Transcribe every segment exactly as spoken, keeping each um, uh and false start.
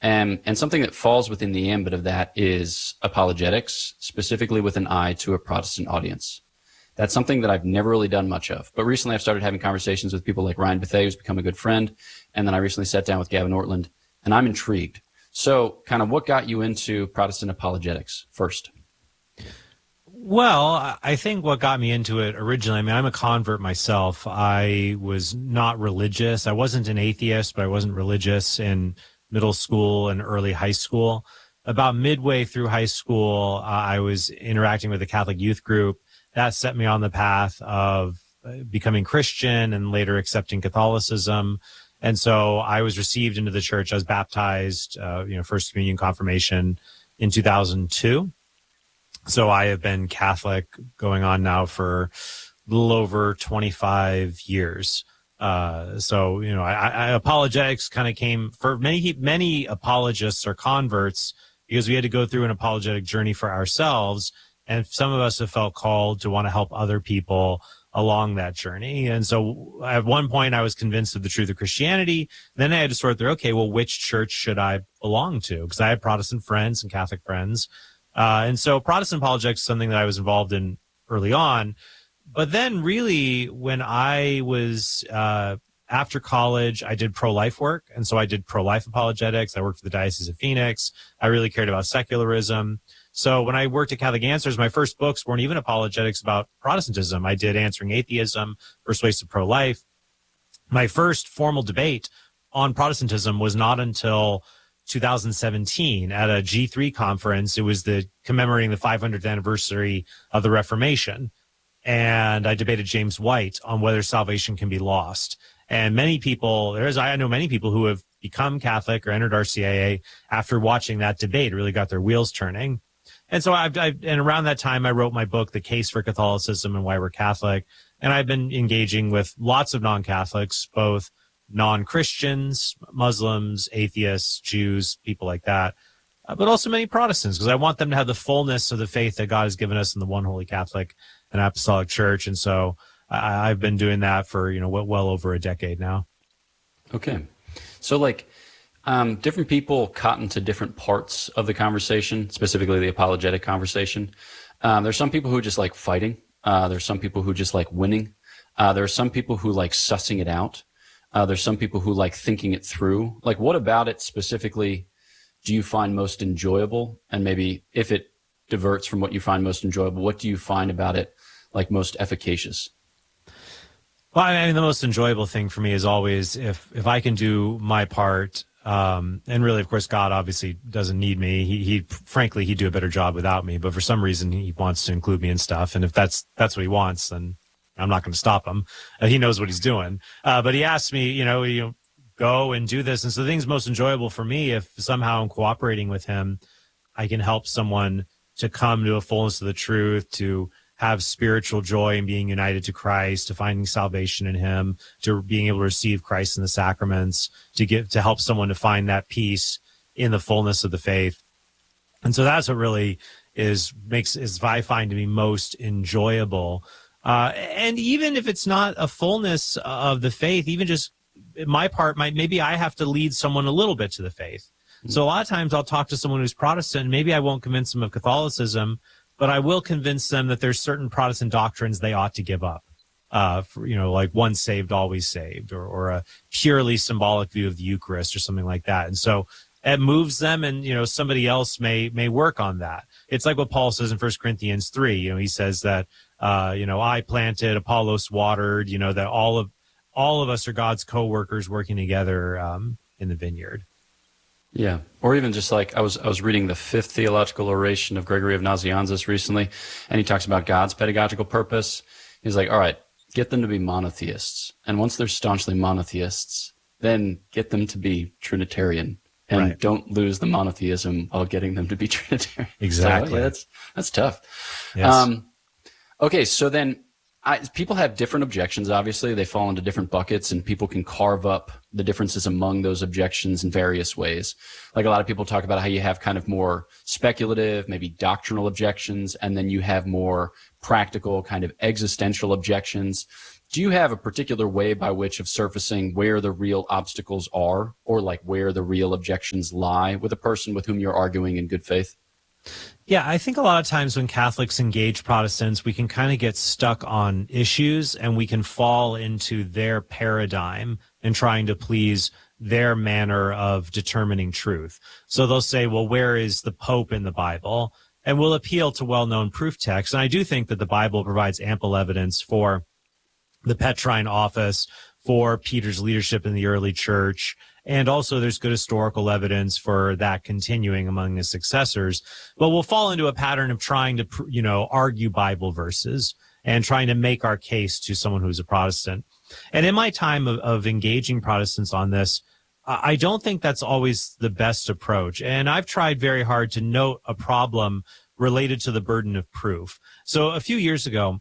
And, and something that falls within the ambit of that is apologetics, specifically with an eye to a Protestant audience. That's something that I've never really done much of. But recently I've started having conversations with people like Ryan Bethea, who's become a good friend. And then I recently sat down with Gavin Ortland, and I'm intrigued. So kind of what got you into Protestant apologetics first? Well, I think what got me into it originally, I mean, I'm a convert myself. I was not religious. I wasn't an atheist, but I wasn't religious in middle school and early high school. About midway through high school, uh, I was interacting with a Catholic youth group. That set me on the path of becoming Christian and later accepting Catholicism. And so I was received into the church. I was baptized, uh, you know, First Communion, confirmation in two thousand two. So I have been Catholic going on now for a little over twenty-five years. Uh, so, you know, I, I apologetics kind of came for many, many apologists or converts because we had to go through an apologetic journey for ourselves. And some of us have felt called to want to help other people along that journey. And so at one point I was convinced of the truth of Christianity. Then I had to sort through, okay, well, which church should I belong to? Because I had Protestant friends and Catholic friends. Uh, and so Protestant apologetics is something that I was involved in early on. But then really when I was, uh, after college, I did pro-life work. And so I did pro-life apologetics. I worked for the Diocese of Phoenix. I really cared about secularism. So when I worked at Catholic Answers, my first books weren't even apologetics about Protestantism. I did Answering Atheism, Persuasive Pro-Life. My first formal debate on Protestantism was not until two thousand seventeen at a G three conference. It was the commemorating the five hundredth anniversary of the Reformation. And I debated James White on whether salvation can be lost. And many people, there's, I know many people who have become Catholic or entered R C I A after watching that debate. It really got their wheels turning. And so I've, I've, and around that time, I wrote my book, The Case for Catholicism and Why We're Catholic. And I've been engaging with lots of non-Catholics, both non-Christians, Muslims, atheists, Jews, people like that, uh, but also many Protestants, because I want them to have the fullness of the faith that God has given us in the one holy Catholic and Apostolic Church. And so I, I've been doing that for, you know, well, well over a decade now. Okay. So like, Um, different people cotton to different parts of the conversation, specifically the apologetic conversation. Um, there's some people who just like fighting. Uh, there's some people who just like winning. Uh, there are some people who like sussing it out. Uh, there's some people who like thinking it through. Like, what about it specifically do you find most enjoyable? And maybe if it diverts from what you find most enjoyable, what do you find about it like most efficacious? Well, I mean, the most enjoyable thing for me is always if, if I can do my part. Um, and really, of course, God obviously doesn't need me. He, he, frankly, he'd do a better job without me, but for some reason he wants to include me in stuff. And if that's, that's what he wants, then I'm not going to stop him. Uh, he knows what he's doing. Uh, but he asked me, you know, you know, go and do this. And so the thing's most enjoyable for me, if somehow I'm cooperating with him, I can help someone to come to a fullness of the truth, to have spiritual joy in being united to Christ, to finding salvation in him, to being able to receive Christ in the sacraments, to give, to help someone to find that peace in the fullness of the faith. And so that's what really is, makes, is I find to be most enjoyable. Uh, and even if it's not a fullness of the faith, even just my part might, maybe I have to lead someone a little bit to the faith. Mm-hmm. So a lot of times I'll talk to someone who's Protestant, maybe I won't convince them of Catholicism, but I will convince them that there's certain Protestant doctrines they ought to give up. Uh, for, you know, like once saved, always saved, or, or a purely symbolic view of the Eucharist or something like that. And so it moves them, and, you know, somebody else may, may work on that. It's like what Paul says in First Corinthians three. You know, he says that, uh, you know, I planted, Apollos watered, you know, that all of, all of us are God's co-workers working together, um, in the vineyard. Yeah. Or even just like I was I was reading the fifth theological oration of Gregory of Nazianzus recently, and he talks about God's pedagogical purpose. He's like, all right, get them to be monotheists. And once they're staunchly monotheists, then get them to be Trinitarian. And right. Don't lose the monotheism while getting them to be Trinitarian. Exactly. So, yeah, that's that's tough. Yes. Um, okay, so then I, people have different objections, obviously. They fall into different buckets, and people can carve up the differences among those objections in various ways. Like a lot of people talk about how you have kind of more speculative, maybe doctrinal objections, and then you have more practical kind of existential objections. do you have a particular way by which of surfacing where the real obstacles are, or like where the real objections lie with a person with whom you're arguing in good faith? Yeah, I think a lot of times when Catholics engage Protestants, we can kind of get stuck on issues and we can fall into their paradigm and trying to please their manner of determining truth. So they'll say, well, where is the Pope in the Bible? And we'll appeal to well-known proof texts. And I do think that the Bible provides ample evidence for the Petrine office, for Peter's leadership in the early church. And also there's good historical evidence for that continuing among his successors. But we'll fall into a pattern of trying to, you know, argue Bible verses and trying to make our case to someone who's a Protestant. And in my time of, of engaging Protestants on this, I don't think that's always the best approach. And I've tried very hard to note a problem related to the burden of proof. So a few years ago,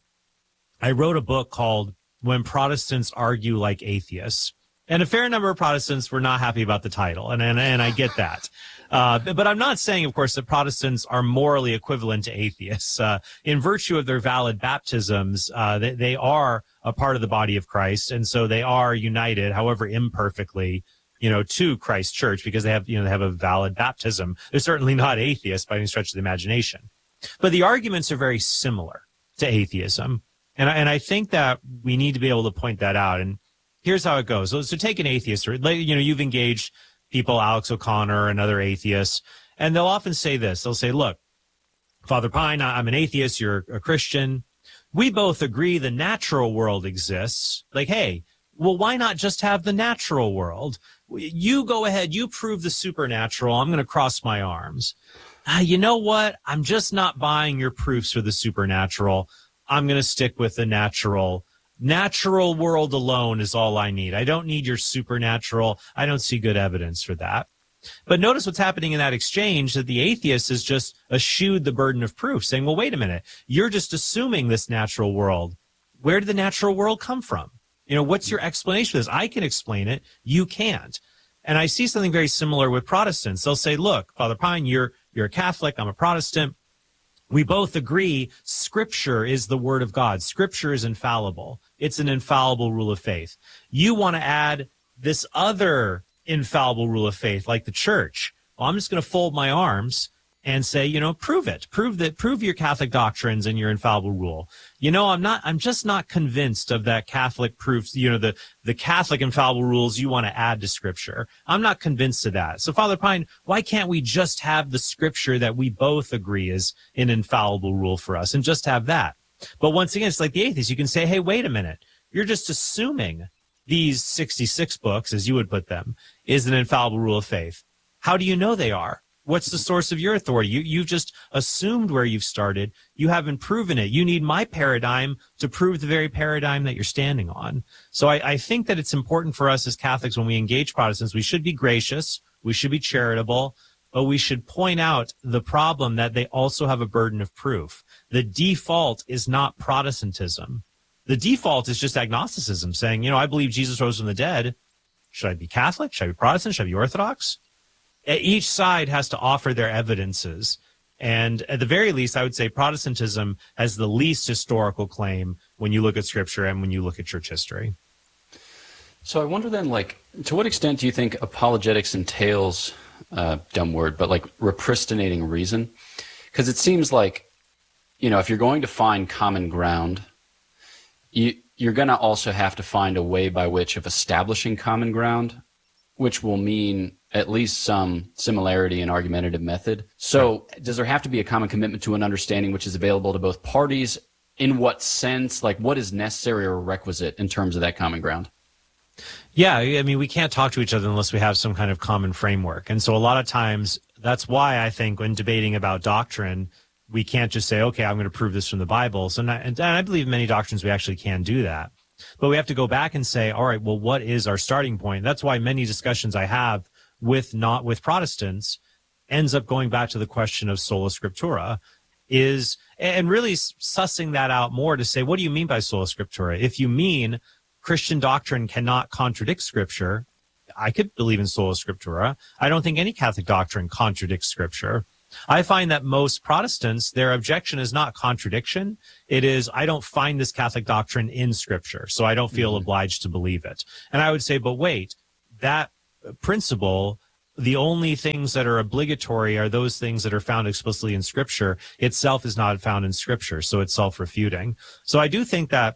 I wrote a book called When Protestants Argue Like Atheists. And a fair number of Protestants were not happy about the title, and and, and I get that. Uh, but I'm not saying, of course, that Protestants are morally equivalent to atheists. Uh, in virtue of their valid baptisms, uh, they, they are a part of the body of Christ, and so they are united, however imperfectly, you know, to Christ's church, because they have, you know, they have a valid baptism. They're certainly not atheists by any stretch of the imagination. But the arguments are very similar to atheism. And I, and I think that we need to be able to point that out. And here's how it goes. So, so take an atheist, or, you know, you've engaged people, Alex O'Connor and other atheists, and they'll often say this. They'll say, look, Father Pine, I'm an atheist, you're a Christian. We both agree the natural world exists. Like, hey, well, why not just have the natural world? You go ahead, you prove the supernatural. I'm going to cross my arms. Uh, you know what? I'm just not buying your proofs for the supernatural. I'm going to stick with the natural. Natural world alone is all I need. I don't need your supernatural. I don't see good evidence for that. But notice what's happening in that exchange, that the atheist has just eschewed the burden of proof, saying, well, wait a minute. You're just assuming this natural world. Where did the natural world come from? You know, what's your explanation for this? I can explain it. You can't. And I see something very similar with Protestants. They'll say, look, Father Pine, you're, you're a Catholic. I'm a Protestant. We both agree Scripture is the Word of God. Scripture is infallible. It's an infallible rule of faith. You want to add this other infallible rule of faith, like the church. Well, I'm just going to fold my arms and say, you know, prove it. Prove that, prove your Catholic doctrines and your infallible rule. You know, I'm not, I'm just not convinced of that Catholic proofs, you know, the, the Catholic infallible rules you want to add to Scripture. I'm not convinced of that. So, Father Pine, why can't we just have the Scripture that we both agree is an infallible rule for us and just have that? But once again, it's like the atheist. You can say, hey, wait a minute. You're just assuming these sixty-six books, as you would put them, is an infallible rule of faith. How do you know they are? What's the source of your authority? You, you've just assumed where you've started. You haven't proven it. You need my paradigm to prove the very paradigm that you're standing on. So I, I think that it's important for us as Catholics, when we engage Protestants, we should be gracious, we should be charitable, but we should point out the problem that they also have a burden of proof. The default is not Protestantism. The default is just agnosticism, saying, you know, I believe Jesus rose from the dead. Should I be Catholic? Should I be Protestant? Should I be Orthodox? Each side has to offer their evidences. And at the very least, I would say Protestantism has the least historical claim when you look at Scripture and when you look at church history. So I wonder then, like, to what extent do you think apologetics entails, uh, dumb word, but like repristinating reason? Because it seems like, you know, if you're going to find common ground, you, you're going to also have to find a way by which of establishing common ground, which will mean at least some similarity in argumentative method. So does there have to be a common commitment to an understanding which is available to both parties? In what sense? Like, what is necessary or requisite in terms of that common ground? Yeah, I mean, we can't talk to each other unless we have some kind of common framework. And so a lot of times, that's why I think when debating about doctrine, we can't just say, okay, I'm going to prove this from the Bible. So, not, and I believe many doctrines we actually can do that. But we have to go back and say, all right, well, what is our starting point? That's why many discussions I have with not with Protestants ends up going back to the question of sola scriptura, is, and really sussing that out more to say, what do you mean by sola scriptura? If you mean Christian doctrine cannot contradict Scripture, I could believe in sola scriptura. I don't think any Catholic doctrine contradicts Scripture. I find that most Protestants, their objection is not contradiction. It is, I don't find this Catholic doctrine in Scripture, so I don't feel mm-hmm. obliged to believe it. And I would say, but wait, that principle, the only things that are obligatory are those things that are found explicitly in Scripture. Itself is not found in Scripture, so it's self-refuting. So I do think that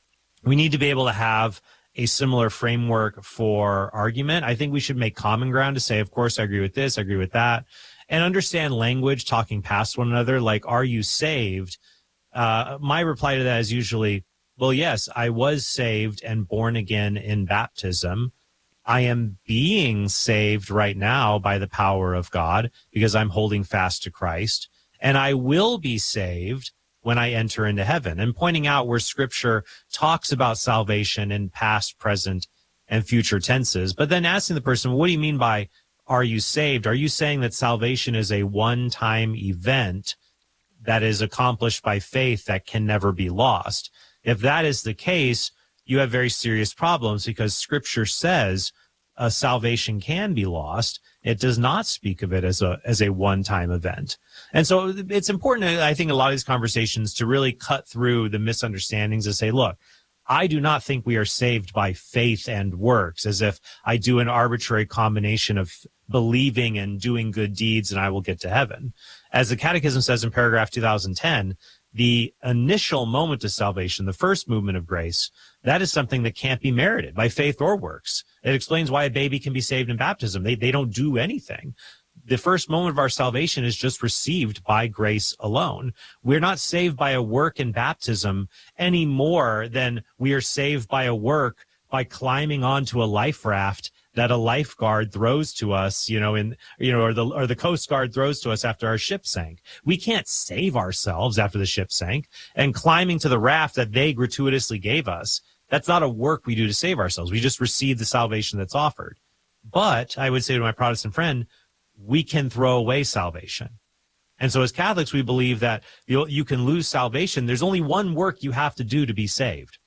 we need to be able to have a similar framework for argument. I think we should make common ground to say, of course, I agree with this, I agree with that, and understand language, talking past one another, like, are you saved? Uh, my reply to that is usually, well, yes, I was saved and born again in baptism. I am being saved right now by the power of God because I'm holding fast to Christ, and I will be saved when I enter into heaven, and pointing out where Scripture talks about salvation in past, present, and future tenses, but then asking the person, what do you mean by are you saved? Are you saying that salvation is a one-time event that is accomplished by faith that can never be lost? If that is the case, you have very serious problems, because Scripture says uh, salvation can be lost. It does not speak of it as a as a one-time event. And so it's important, I think, a lot of these conversations to really cut through the misunderstandings and say, look, I do not think we are saved by faith and works, as if I do an arbitrary combination of believing and doing good deeds and I will get to heaven. As the Catechism says in paragraph two thousand ten, the initial moment of salvation, the first movement of grace, that is something that can't be merited by faith or works. It explains why a baby can be saved in baptism. They, they don't do anything. The first moment of our salvation is just received by grace alone. We're not saved by a work in baptism any more than we are saved by a work by climbing onto a life raft that a lifeguard throws to us, you know, in, you know, or the, or the Coast Guard throws to us after our ship sank. We can't save ourselves after the ship sank, and climbing to the raft that they gratuitously gave us, that's not a work we do to save ourselves. We just receive the salvation that's offered. But I would say to my Protestant friend, we can throw away salvation. And so as Catholics, we believe that you, you can lose salvation. There's only one work you have to do to be saved.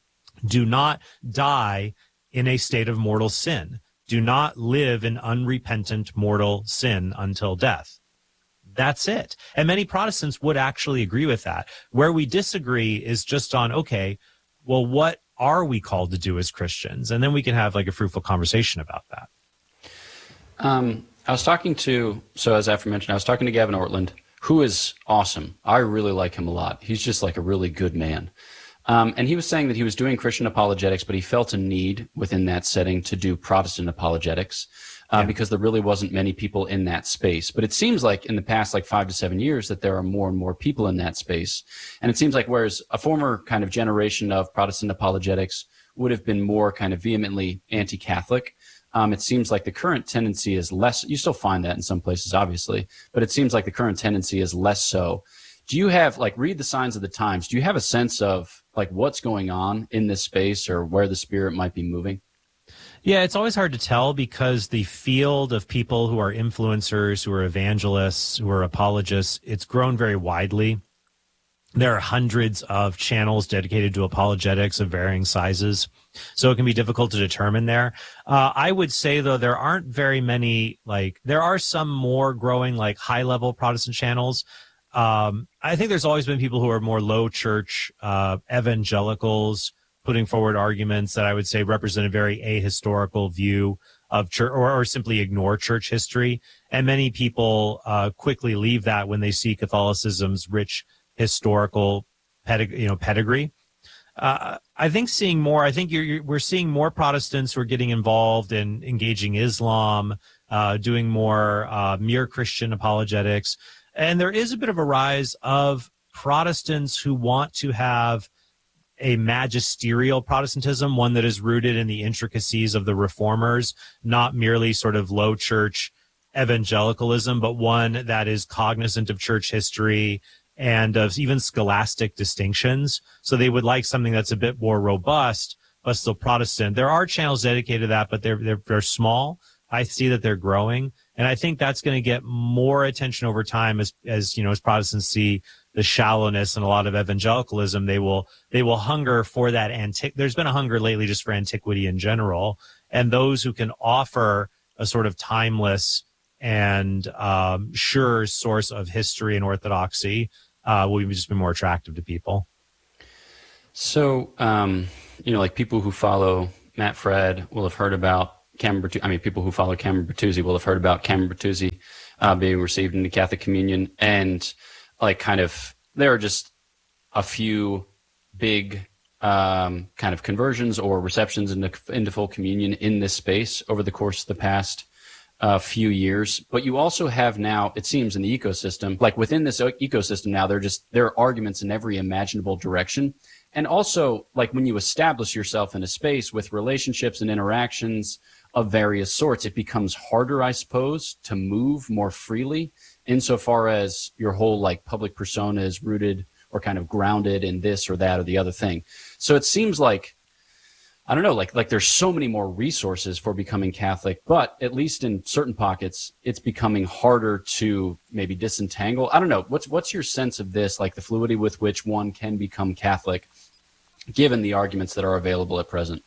Do not die in a state of mortal sin. Do not live in unrepentant mortal sin until death. That's it. And many Protestants would actually agree with that. Where we disagree is just on, okay, well, what are we called to do as Christians? And then we can have like a fruitful conversation about that. Um, I was talking to, so as aforementioned, I was talking to Gavin Ortland, who is awesome. I really like him a lot. He's just like a really good man. Um, and he was saying that he was doing Christian apologetics, but he felt a need within that setting to do Protestant apologetics uh, yeah. because there really wasn't many people in that space. But it seems like in the past like five to seven years that there are more and more people in that space. And it seems like whereas a former kind of generation of Protestant apologetics would have been more kind of vehemently anti-Catholic, um, it seems like the current tendency is less. You still find that in some places, obviously, but it seems like the current tendency is less so. Do you have, like, read the signs of the times? Do you have a sense of, like, what's going on in this space or where the Spirit might be moving? Yeah, it's always hard to tell because the field of people who are influencers, who are evangelists, who are apologists, it's grown very widely. There are hundreds of channels dedicated to apologetics of varying sizes, so it can be difficult to determine there. Uh, I would say, though, there aren't very many, like, there are some more growing, like, high-level Protestant channels. Um, I think there's always been people who are more low church, uh, evangelicals putting forward arguments that I would say represent a very ahistorical view of church, or, or simply ignore church history. And many people, uh, quickly leave that when they see Catholicism's rich historical pedig- you know, pedigree. Uh, I think seeing more, I think you're, you're, we're seeing more Protestants who are getting involved in engaging Islam, uh, doing more, uh, mere Christian apologetics. And there is a bit of a rise of Protestants who want to have a magisterial Protestantism, one that is rooted in the intricacies of the Reformers, not merely sort of low church evangelicalism, but one that is cognizant of church history and of even scholastic distinctions. So they would like something that's a bit more robust, but still Protestant. There are channels dedicated to that, but they're they're, they're small. I see that they're growing. And I think that's going to get more attention over time as, as, you know, as Protestants see the shallowness and a lot of evangelicalism, they will, they will hunger for that antiq. There's been a hunger lately just for antiquity in general. And those who can offer a sort of timeless and um, sure source of history and orthodoxy uh, will just be more attractive to people. So, um, you know, like people who follow Matt Fradd will have heard about Cameron Bertuzzi. I mean, people who follow Cameron Bertuzzi will have heard about Cameron Bertuzzi uh, being received into Catholic communion. And like kind of, there are just a few big um, kind of conversions or receptions into, into full communion in this space over the course of the past uh, few years. But you also have now, it seems, in the ecosystem, like within this ecosystem now, there are just, there are arguments in every imaginable direction. And also, like when you establish yourself in a space with relationships and interactions of various sorts, it becomes harder, I suppose, to move more freely insofar as your whole like public persona is rooted or kind of grounded in this or that or the other thing. So it seems like, I don't know, like like there's so many more resources for becoming Catholic, but at least in certain pockets, it's becoming harder to maybe disentangle. I don't know. What's what's your sense of this, like the fluidity with which one can become Catholic, given the arguments that are available at present?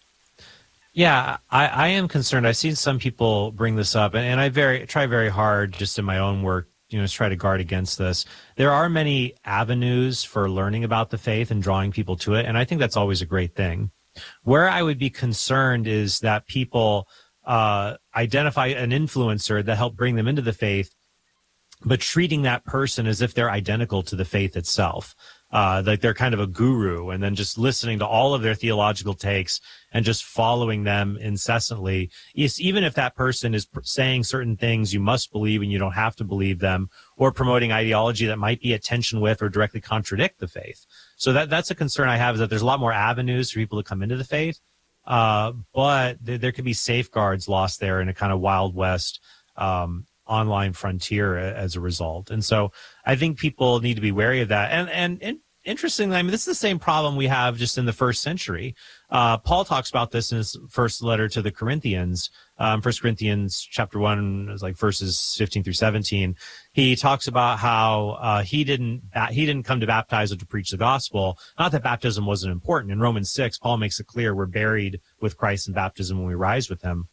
Yeah, I, I am concerned. I've seen some people bring this up, and, and I very try very hard just in my own work, you know, to try to guard against this. There are many avenues for learning about the faith and drawing people to it, and I think that's always a great thing. Where I would be concerned is that people uh, identify an influencer that helped bring them into the faith, but treating that person as if they're identical to the faith itself. Uh, like they're kind of a guru, and then just listening to all of their theological takes and just following them incessantly. Yes, even if that person is saying certain things you must believe and you don't have to believe them, or promoting ideology that might be at tension with or directly contradict the faith. So that that's a concern I have, is that there's a lot more avenues for people to come into the faith, uh, but th- there could be safeguards lost there in a kind of Wild West um online frontier as a result. And so I think people need to be wary of that. And, and, and interestingly, I mean, this is the same problem we have just in the first century. Uh, Paul talks about this in his first letter to the Corinthians, um, First Corinthians chapter one, is like verses fifteen through seventeen. He talks about how uh, he didn't he didn't come to baptize or to preach the gospel. Not that baptism wasn't important. In Romans six, Paul makes it clear we're buried with Christ in baptism when we rise with him.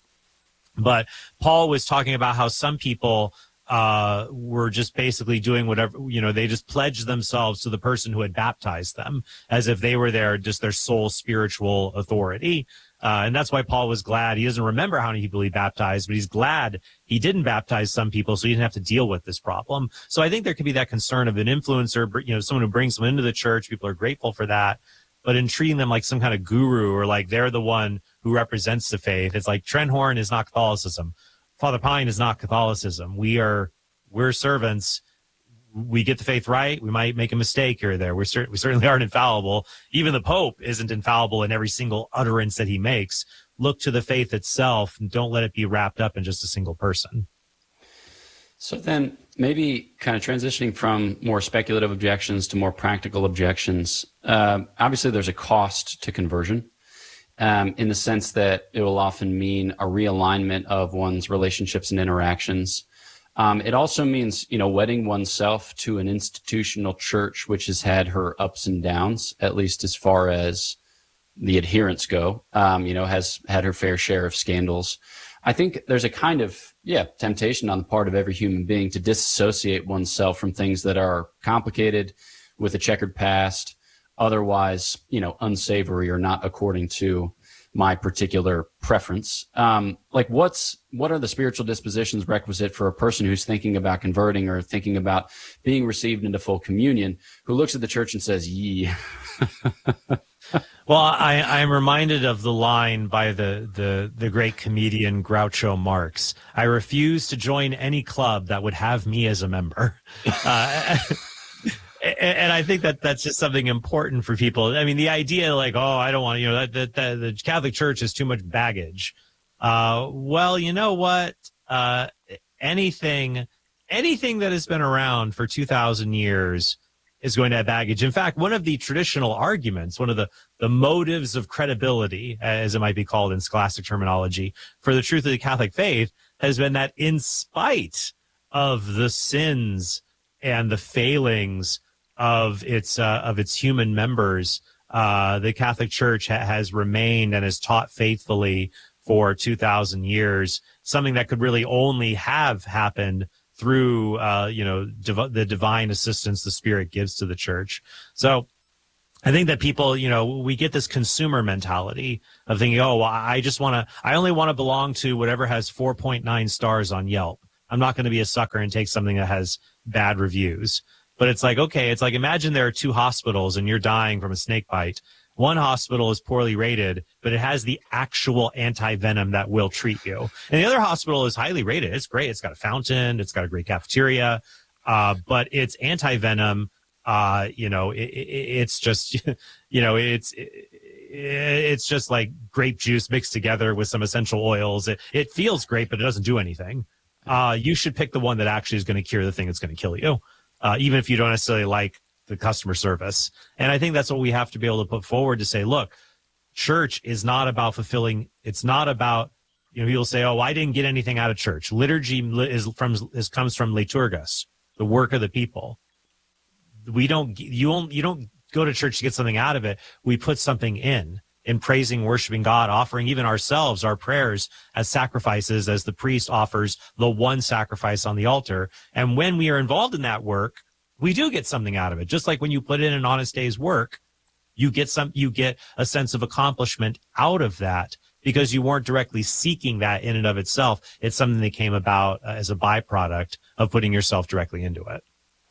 But Paul was talking about how some people uh, were just basically doing whatever, you know, they just pledged themselves to the person who had baptized them as if they were their, just their sole spiritual authority. Uh, and that's why Paul was glad. He doesn't remember how many people he baptized, but he's glad he didn't baptize some people so he didn't have to deal with this problem. So I think there could be that concern of an influencer, you know, someone who brings them into the church. People are grateful for that. But in treating them like some kind of guru, or like they're the one who represents the faith, it's like Trenhorn is not Catholicism. Father Pine is not Catholicism. We are, we're servants. We get the faith right. We might make a mistake here or there. We're cer- we certainly aren't infallible. Even the Pope isn't infallible in every single utterance that he makes. Look to the faith itself and don't let it be wrapped up in just a single person. So then maybe kind of transitioning from more speculative objections to more practical objections. Uh, obviously, there's a cost to conversion um, in the sense that it will often mean a realignment of one's relationships and interactions. Um, it also means, you know, wedding oneself to an institutional church which has had her ups and downs, at least as far as the adherents go, um, you know, has had her fair share of scandals. I think there's a kind of, yeah, temptation on the part of every human being to disassociate oneself from things that are complicated, with a checkered past, otherwise, you know, unsavory or not according to my particular preference. Um, like what's, what are the spiritual dispositions requisite for a person who's thinking about converting or thinking about being received into full communion, who looks at the church and says, yee? Well, I, I'm reminded of the line by the, the, the great comedian Groucho Marx. I refuse to join any club that would have me as a member. Uh, and I think that that's just something important for people. I mean, the idea like, oh, I don't want to, you know, that, that, that the Catholic Church has too much baggage. Uh, well, you know what? Uh, anything, anything that has been around for two thousand years is going to have baggage. In fact, one of the traditional arguments, one of the, the motives of credibility, as it might be called in scholastic terminology, for the truth of the Catholic faith has been that in spite of the sins and the failings of its uh, of its human members, uh, the Catholic Church ha- has remained and has taught faithfully for two thousand years, something that could really only have happened through, uh, you know, div- the divine assistance the Spirit gives to the church. So I think that people, you know, we get this consumer mentality of thinking, oh, well, I just want to, I only want to belong to whatever has four point nine stars on Yelp. I'm not going to be a sucker and take something that has bad reviews. But it's like, okay, it's like, imagine there are two hospitals and you're dying from a snake bite. One hospital is poorly rated, but it has the actual anti-venom that will treat you. And the other hospital is highly rated. It's great. It's got a fountain. It's got a great cafeteria. Uh, but it's anti-venom. Uh, you know, it, it, it's just, you know, it's, it, it's just like grape juice mixed together with some essential oils. It, it feels great, but it doesn't do anything. Uh, you should pick the one that actually is going to cure the thing that's going to kill you. Uh, even if you don't necessarily like the customer service. And I think that's what we have to be able to put forward to say, look, church is not about fulfilling. It's not about, you know, people say, oh, I didn't get anything out of church. Liturgy is from, is comes from liturgus, the work of the people. We don't, you don't, you don't go to church to get something out of it. We put something in, in praising, worshiping God, offering even ourselves, our prayers as sacrifices, as the priest offers the one sacrifice on the altar. And when we are involved in that work, we do get something out of it. Just like when you put in an honest day's work, you get some, you get a sense of accomplishment out of that because you weren't directly seeking that in and of itself. It's something that came about uh, as a byproduct of putting yourself directly into it.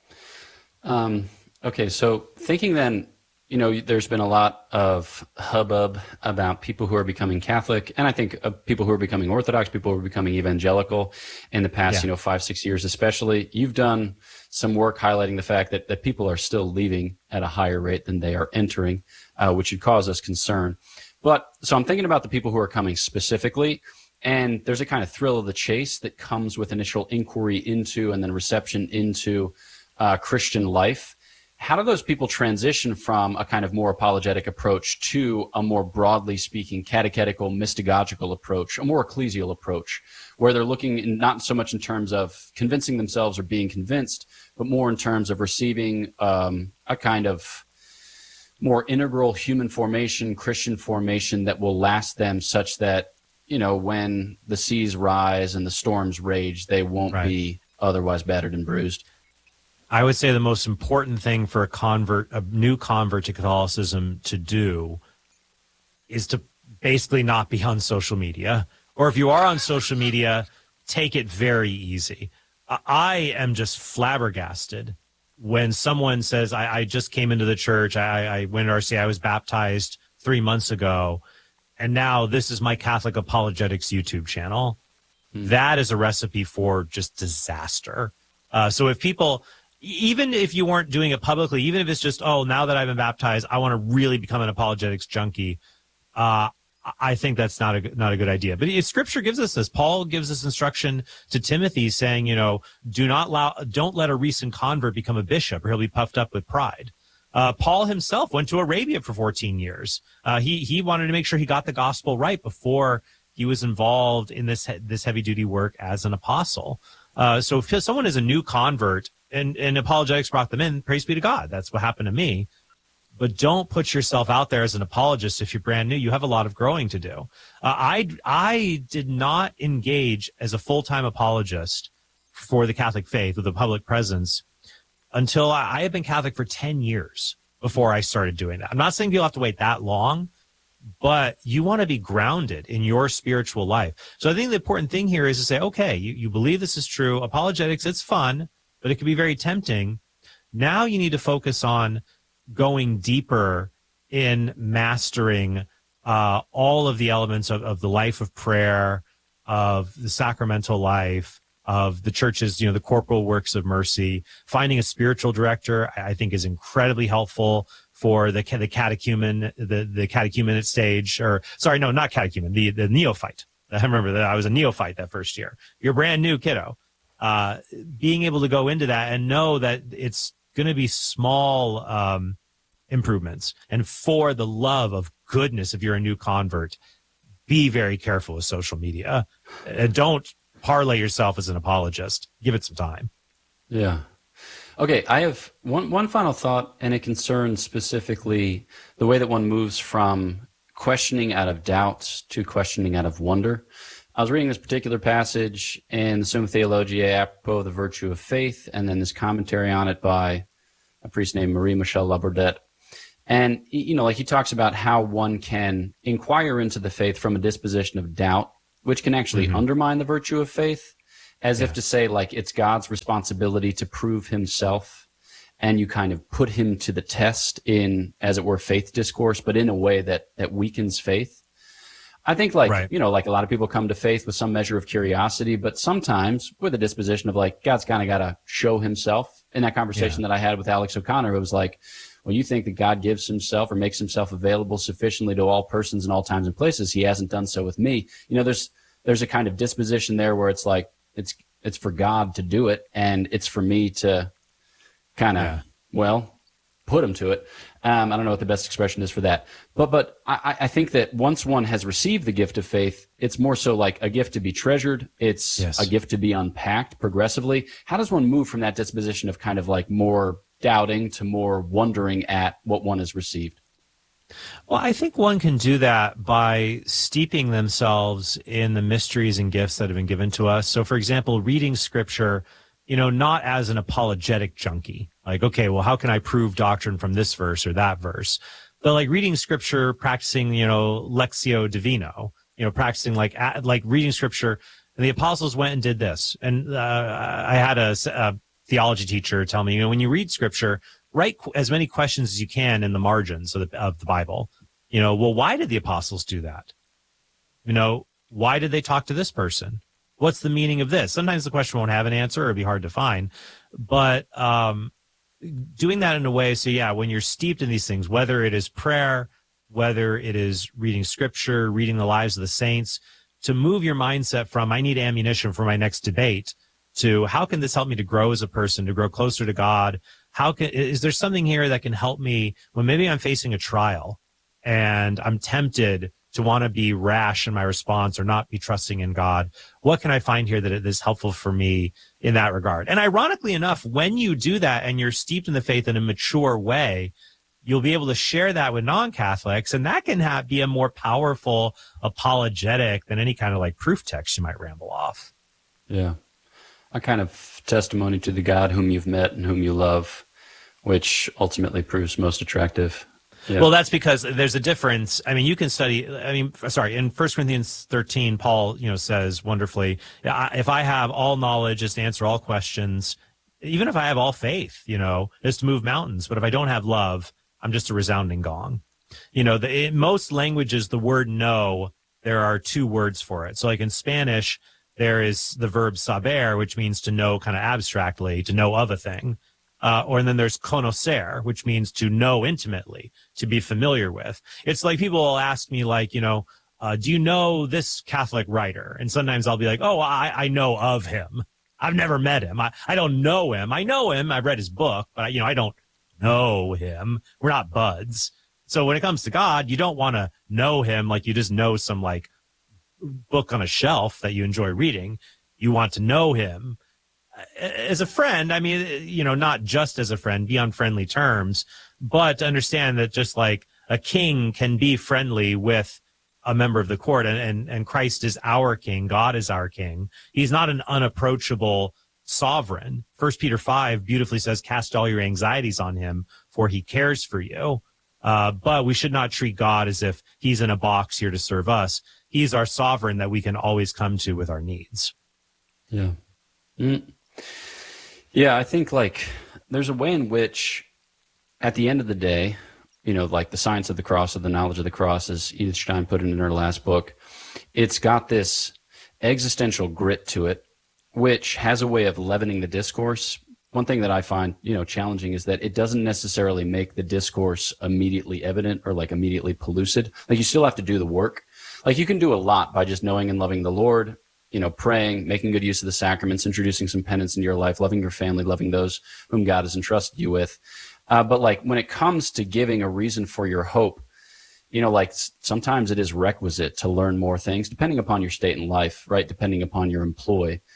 Um, okay. So thinking then, you know, there's been a lot of hubbub about people who are becoming Catholic, and I think uh, people who are becoming Orthodox, people who are becoming evangelical in the past, yeah. you know, five, six years especially. You've done some work highlighting the fact that, that people are still leaving at a higher rate than they are entering, uh, which should cause us concern. But so I'm thinking about the people who are coming specifically, and there's a kind of thrill of the chase that comes with initial inquiry into and then reception into uh, Christian life. How do those people transition from a kind of more apologetic approach to a more broadly speaking catechetical, mystagogical approach, a more ecclesial approach, where they're looking in, not so much in terms of convincing themselves or being convinced, but more in terms of receiving um, a kind of more integral human formation, Christian formation that will last them such that, you know, when the seas rise and the storms rage, they won't right. be otherwise battered and bruised? I would say the most important thing for a convert, a new convert to Catholicism to do is to basically not be on social media. Or if you are on social media, take it very easy. I am just flabbergasted when someone says, I, I just came into the church, I, I went to R C I, I was baptized three months ago, and now this is my Catholic Apologetics YouTube channel. Hmm. That is a recipe for just disaster. Uh, so if people... Even if you weren't doing it publicly, even if it's just, oh, now that I've been baptized, I want to really become an apologetics junkie, uh, I think that's not a, not a good idea. But if Scripture gives us this. Paul gives us instruction to Timothy saying, you know, do not allow, don't let a recent convert become a bishop or he'll be puffed up with pride. Uh, Paul himself went to Arabia for fourteen years. Uh, he, he wanted to make sure he got the gospel right before he was involved in this, this heavy duty work as an apostle. Uh, so if someone is a new convert, And, and apologetics brought them in, praise be to God. That's what happened to me. But don't put yourself out there as an apologist if you're brand new. You have a lot of growing to do. Uh, I, I did not engage as a full-time apologist for the Catholic faith with a public presence until I, I had been Catholic for ten years before I started doing that. I'm not saying you'll have to wait that long, but you want to be grounded in your spiritual life. So I think the important thing here is to say, okay, you, you believe this is true. Apologetics, it's fun, but it can be very tempting. Now you need to focus on going deeper in mastering uh, all of the elements of, of the life of prayer, of the sacramental life, of the church's, you know, the corporal works of mercy. Finding a spiritual director, I think, is incredibly helpful for the the catechumen, the the catechumenate stage, or sorry, no, not catechumen, the the neophyte. I remember that I was a neophyte that first year. You're a brand new kiddo. Uh, being able to go into that and know that it's going to be small um, improvements. And for the love of goodness, if you're a new convert, be very careful with social media. And don't parlay yourself as an apologist. Give it some time. Yeah. Okay, I have one, one final thought, and it concerns specifically the way that one moves from questioning out of doubt to questioning out of wonder. I was reading this particular passage in the Summa Theologiae apropos of the virtue of faith, and then this commentary on it by a priest named Marie-Michel Labordette. And, you know, like he talks about how one can inquire into the faith from a disposition of doubt, which can actually mm-hmm. undermine the virtue of faith, as yeah. if to say, like, it's God's responsibility to prove himself, and you kind of put him to the test in, as it were, faith discourse, but in a way that, that weakens faith. I think, like, right. you know, like a lot of people come to faith with some measure of curiosity, but sometimes with a disposition of, like, God's kind of got to show himself. In that conversation yeah. that I had with Alex O'Connor, it was like, well, you think that God gives himself or makes himself available sufficiently to all persons in all times and places. He hasn't done so with me. You know, there's there's a kind of disposition there where it's like, it's it's for God to do it, and it's for me to kind of, yeah. well, put him to it. Um, I don't know what the best expression is for that. But but I, I think that once one has received the gift of faith, it's more so like a gift to be treasured. It's yes. a gift to be unpacked progressively. How does one move from that disposition of kind of like more doubting to more wondering at what one has received? Well, I think one can do that by steeping themselves in the mysteries and gifts that have been given to us. So, for example, reading scripture, you know, not as an apologetic junkie. Like, okay, well, how can I prove doctrine from this verse or that verse? But like reading scripture, practicing, you know, Lectio Divino, you know, practicing like, like reading scripture. And the apostles went and did this. And uh, I had a, a theology teacher tell me, you know, when you read scripture, write qu- as many questions as you can in the margins of the, of the Bible. You know, well, why did the apostles do that? You know, why did they talk to this person? What's the meaning of this? Sometimes the question won't have an answer or it'll be hard to find. But um, doing that in a way, so yeah, when you're steeped in these things, whether it is prayer, whether it is reading scripture, reading the lives of the saints, to move your mindset from, I need ammunition for my next debate, to how can this help me to grow as a person, to grow closer to God? How can, is there something here that can help me when maybe I'm facing a trial and I'm tempted to want to be rash in my response or not be trusting in God? What can I find here that is helpful for me in that regard? And ironically enough, when you do that and you're steeped in the faith in a mature way, you'll be able to share that with non-Catholics, and that can have, be a more powerful apologetic than any kind of like proof text you might ramble off. Yeah. A kind of testimony to the God whom you've met and whom you love, which ultimately proves most attractive. Yeah. Well, that's because there's a difference. I mean, you can study, I mean, sorry, in First Corinthians thirteen, Paul, you know, says wonderfully, if I have all knowledge, just to answer all questions, even if I have all faith, you know, just to move mountains, but if I don't have love, I'm just a resounding gong. You know, the, in most languages, the word know, there are two words for it. So like in Spanish, there is the verb saber, which means to know kind of abstractly, to know of a thing. Uh, or and then there's conocer, which means to know intimately, to be familiar with. It's like people will ask me, like, you know, uh, do you know this Catholic writer? And sometimes I'll be like, oh, I, I know of him. I've never met him. I, I don't know him. I know him. I've read his book, but, you know, I don't know him. We're not buds. So when it comes to God, you don't want to know him like you just know some, like, book on a shelf that you enjoy reading. You want to know him as a friend. I mean, you know, not just as a friend, be on friendly terms, but to understand that just like a king can be friendly with a member of the court, and, and, and Christ is our king. God is our king. He's not an unapproachable sovereign. First Peter five beautifully says, cast all your anxieties on him, for he cares for you. Uh, but we should not treat God as if he's in a box here to serve us. He's our sovereign that we can always come to with our needs. Yeah. Mm. Yeah, I think like there's a way in which at the end of the day, you know, like the science of the cross, or the knowledge of the cross, as Edith Stein put it in her last book, it's got this existential grit to it, which has a way of leavening the discourse. One thing that I find, you know, challenging is that it doesn't necessarily make the discourse immediately evident or like immediately pellucid. Like you still have to do the work. Like you can do a lot by just knowing and loving the Lord, you know, praying, making good use of the sacraments, introducing some penance into your life, loving your family, loving those whom God has entrusted you with. Uh, but like when it comes to giving a reason for your hope, you know, like sometimes it is requisite to learn more things, depending upon your state in life, right? Depending upon your employ.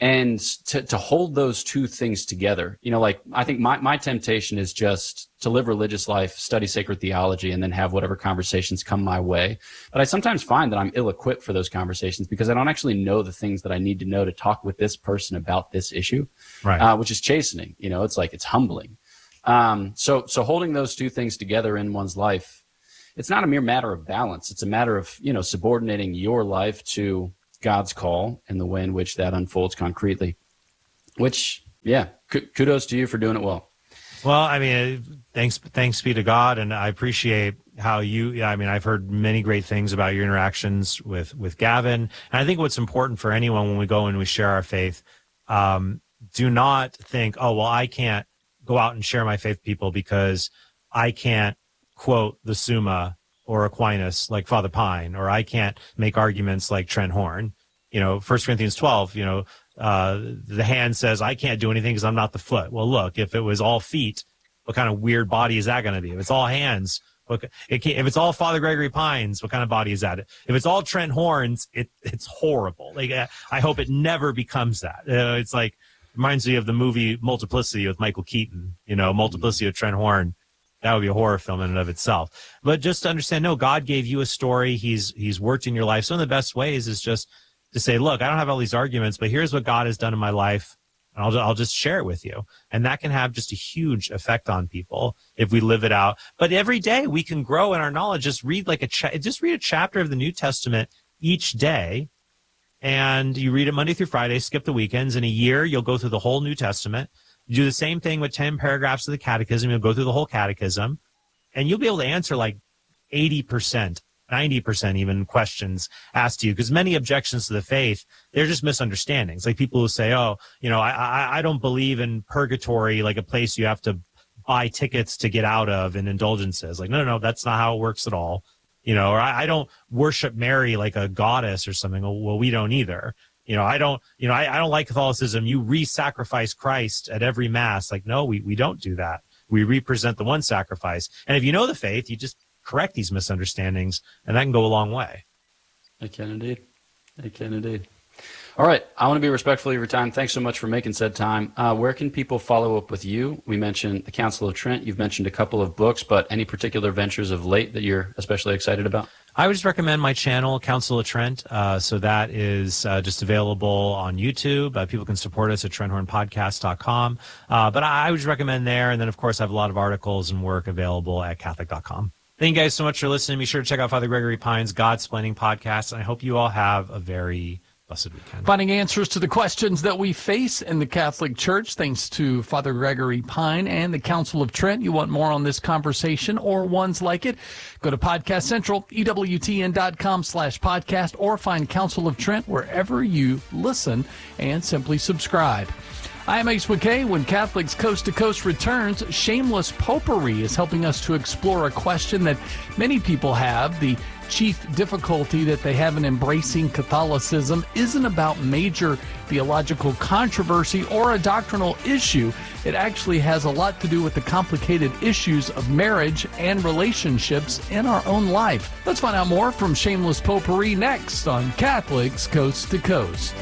And to, to hold those two things together, you know, like I think my, my temptation is just to live religious life, study sacred theology, and then have whatever conversations come my way. But I sometimes find that I'm ill-equipped for those conversations because I don't actually know the things that I need to know to talk with this person about this issue, right. uh, which is chastening. You know, it's like, it's humbling. Um, so, so holding those two things together in one's life, it's not a mere matter of balance. It's a matter of, you know, subordinating your life to God's call and the way in which that unfolds concretely, which, yeah, kudos to you for doing it well. Well, I mean, thanks, thanks be to God. And I appreciate how you, I mean, I've heard many great things about your interactions with, with Gavin. And I think what's important for anyone when we go and we share our faith, um, do not think, oh, well, I can't go out and share my faith with people because I can't quote the Summa or Aquinas like Father Pine, or I can't make arguments like Trent Horn. You know, First Corinthians twelve, you know, uh, the hand says, I can't do anything because I'm not the foot. Well, look, if it was all feet, what kind of weird body is that going to be? If it's all hands, what, it can't, if it's all Father Gregory Pines, what kind of body is that? If it's all Trent Horns, it, it's horrible. Like, I hope it never becomes that. Uh, it's like, reminds me of the movie Multiplicity with Michael Keaton, you know, Multiplicity of Trent Horn. That would be a horror film in and of itself. But just to understand, no, God gave you a story. He's he's worked in your life. So one of the best ways is just to say, look, I don't have all these arguments, but here's what God has done in my life. And I'll, I'll just share it with you. And that can have just a huge effect on people if we live it out. But every day we can grow in our knowledge. Just read like a cha- just read a chapter of the New Testament each day. And you read it Monday through Friday, skip the weekends. In a year, you'll go through the whole New Testament. You do the same thing with ten paragraphs of the catechism. You'll go through the whole catechism, and you'll be able to answer like eighty percent, ninety percent even questions asked to you, because many objections to the faith, they're just misunderstandings. Like people who say, oh, you know, I, I, I don't believe in purgatory, like a place you have to buy tickets to get out of and indulgences. Like, no, no, no, that's not how it works at all. You know, or I, I don't worship Mary like a goddess or something. Well, we don't either. You know, I don't, you know, I, I don't like Catholicism. You re-sacrifice Christ at every mass. Like, no, we, we don't do that. We represent the one sacrifice. And if you know the faith, you just correct these misunderstandings, and that can go a long way. I can indeed. I can indeed. All right. I want to be respectful of your time. Thanks so much for making said time. Uh, where can people follow up with you? We mentioned the Council of Trent. You've mentioned a couple of books, but any particular ventures of late that you're especially excited about? I would just recommend my channel, Council of Trent. Uh, so that is uh, just available on YouTube. Uh, people can support us at trent horn podcast dot com. Uh, but I, I would just recommend there. And then, of course, I have a lot of articles and work available at catholic dot com. Thank you guys so much for listening. Be sure to check out Father Gregory Pine's Godsplaining podcast. And I hope you all have a very blessed weekend. Finding answers to the questions that we face in the Catholic Church, thanks to Father Gregory Pine and the Council of Trent. You want more on this conversation or ones like it? Go to Podcast Central, E W T N dot com slash podcast, or find Council of Trent wherever you listen and simply subscribe. I'm Ace McKay. When Catholics Coast to Coast returns, shameless popery is helping us to explore a question that many people have. The chief difficulty that they have in embracing Catholicism isn't about major theological controversy or a doctrinal issue. It actually has a lot to do with the complicated issues of marriage and relationships in our own life. Let's find out more from Shameless Popery next on Catholics Coast to Coast.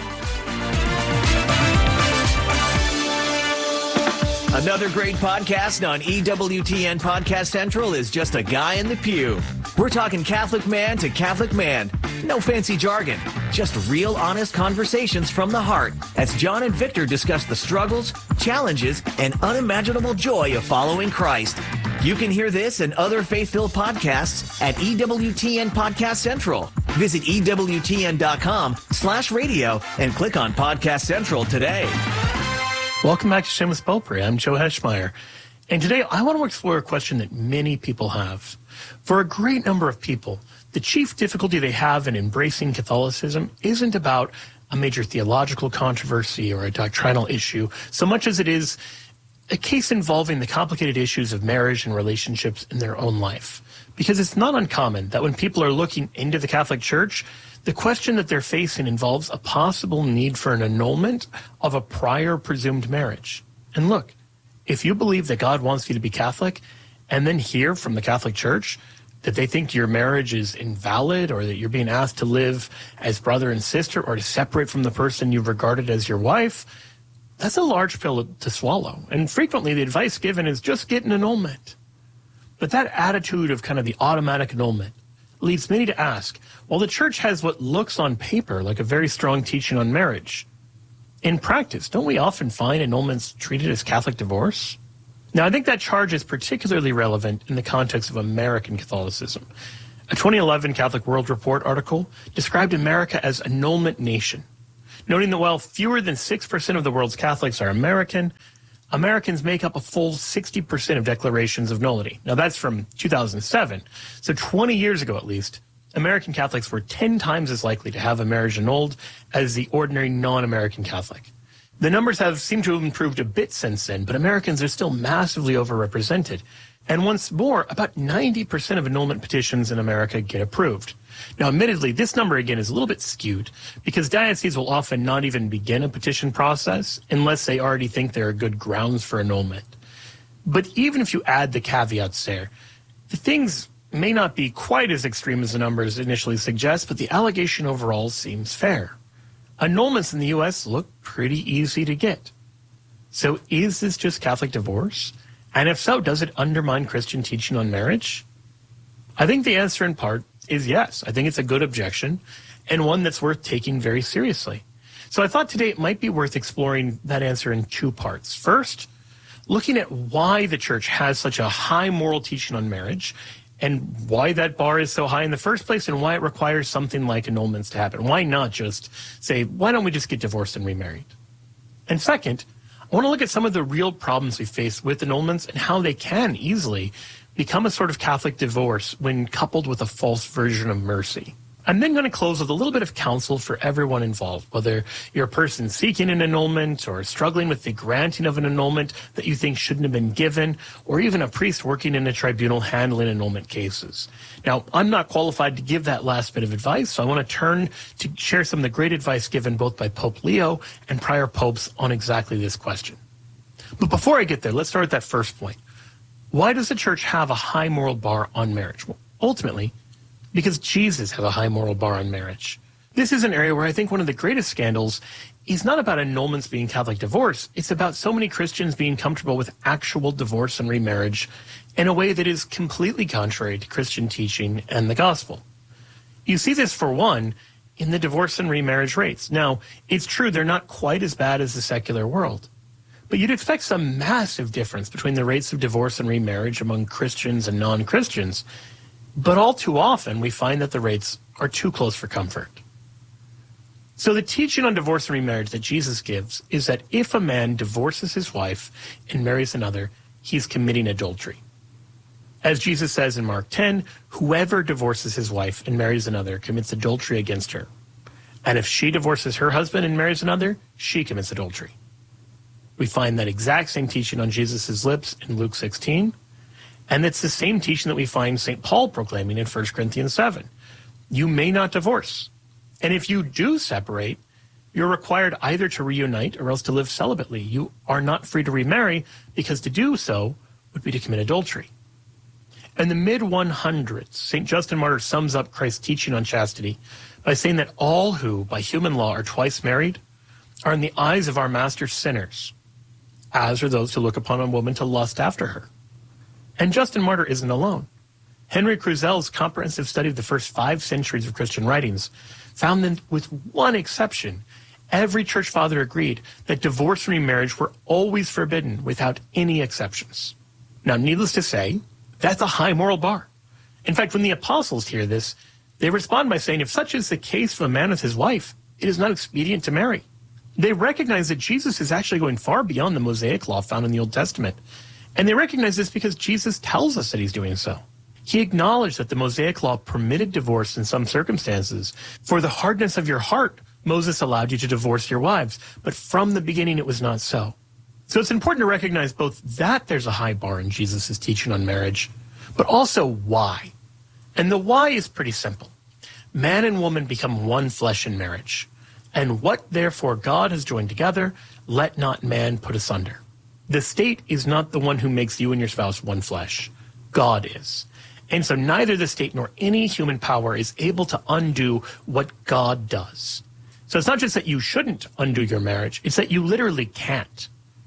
Another great podcast on E W T N Podcast Central is Just a Guy in the Pew. We're talking Catholic man to Catholic man. No fancy jargon, just real honest conversations from the heart as John and Victor discuss the struggles, challenges, and unimaginable joy of following Christ. You can hear this and other faith-filled podcasts at E W T N Podcast Central. Visit E W T N dot com slash radio and click on Podcast Central today. Welcome back to Shameless Popery. I'm Joe Heschmeyer. And today I want to explore a question that many people have. For a great number of people, the chief difficulty they have in embracing Catholicism isn't about a major theological controversy or a doctrinal issue, so much as it is a case involving the complicated issues of marriage and relationships in their own life. Because it's not uncommon that when people are looking into the Catholic Church, the question that they're facing involves a possible need for an annulment of a prior presumed marriage. And look, if you believe that God wants you to be Catholic and then hear from the Catholic Church, that they think your marriage is invalid, or that you're being asked to live as brother and sister, or to separate from the person you've regarded as your wife, that's a large pill to swallow. And frequently the advice given is just get an annulment. But that attitude of kind of the automatic annulment leads many to ask, well, the church has what looks on paper like a very strong teaching on marriage. In practice, don't we often find annulments treated as Catholic divorce? Now, I think that charge is particularly relevant in the context of American Catholicism. A twenty eleven Catholic World Report article described America as annulment nation, noting that while fewer than six percent of the world's Catholics are American, Americans make up a full sixty percent of declarations of nullity. Now, that's from two thousand seven, so twenty years ago at least, American Catholics were ten times as likely to have a marriage annulled as the ordinary non-American Catholic. The numbers have seemed to have improved a bit since then, but Americans are still massively overrepresented. And once more, about ninety percent of annulment petitions in America get approved. Now, admittedly, this number again is a little bit skewed because dioceses will often not even begin a petition process unless they already think there are good grounds for annulment. But even if you add the caveats there, the things may not be quite as extreme as the numbers initially suggest, but the allegation overall seems fair. Annulments in the U S look pretty easy to get. So is this just Catholic divorce? And if so, does it undermine Christian teaching on marriage? I think the answer in part is yes. I think it's a good objection and one that's worth taking very seriously. So I thought today it might be worth exploring that answer in two parts. First, looking at why the church has such a high moral teaching on marriage and why that bar is so high in the first place and why it requires something like annulments to happen. Why not just say, why don't we just get divorced and remarried? And second, I want to look at some of the real problems we face with annulments and how they can easily become a sort of Catholic divorce when coupled with a false version of mercy. I'm then going to close with a little bit of counsel for everyone involved, whether you're a person seeking an annulment or struggling with the granting of an annulment that you think shouldn't have been given, or even a priest working in a tribunal handling annulment cases. Now, I'm not qualified to give that last bit of advice, so I want to turn to share some of the great advice given both by Pope Leo and prior popes on exactly this question. But before I get there, let's start with that first point. Why does the church have a high moral bar on marriage? Well, ultimately, because Jesus has a high moral bar on marriage. This is an area where I think one of the greatest scandals is not about annulments being Catholic divorce. It's about so many Christians being comfortable with actual divorce and remarriage in a way that is completely contrary to Christian teaching and the gospel. You see this, for one, in the divorce and remarriage rates. Now, it's true they're not quite as bad as the secular world, but you'd expect some massive difference between the rates of divorce and remarriage among Christians and non-Christians. But all too often, we find that the rates are too close for comfort. So the teaching on divorce and remarriage that Jesus gives is that if a man divorces his wife and marries another, he's committing adultery. As Jesus says in Mark ten, whoever divorces his wife and marries another commits adultery against her. And if she divorces her husband and marries another, she commits adultery. We find that exact same teaching on Jesus' lips in Luke sixteen. And it's the same teaching that we find Saint Paul proclaiming in First Corinthians seven. You may not divorce. And if you do separate, you're required either to reunite or else to live celibately. You are not free to remarry, because to do so would be to commit adultery. In the mid one hundreds, Saint Justin Martyr sums up Christ's teaching on chastity by saying that all who, by human law, are twice married are in the eyes of our master sinners, as are those who look upon a woman to lust after her. And Justin Martyr isn't alone. Henry Cruzel's comprehensive study of the first five centuries of Christian writings found that, with one exception, every church father agreed that divorce and remarriage were always forbidden without any exceptions. Now, needless to say, that's a high moral bar. In fact, when the apostles hear this, they respond by saying, if such is the case of a man with his wife, it is not expedient to marry. They recognize that Jesus is actually going far beyond the Mosaic law found in the Old Testament. And they recognize this because Jesus tells us that he's doing so. He acknowledged that the Mosaic law permitted divorce in some circumstances. For the hardness of your heart, Moses allowed you to divorce your wives, but from the beginning it was not so. So it's important to recognize both that there's a high bar in Jesus' teaching on marriage, but also why. And the why is pretty simple. Man and woman become one flesh in marriage. And what therefore God has joined together, let not man put asunder. The state is not the one who makes you and your spouse one flesh. God is. And so neither the state nor any human power is able to undo what God does. So it's not just that you shouldn't undo your marriage, it's that you literally can't.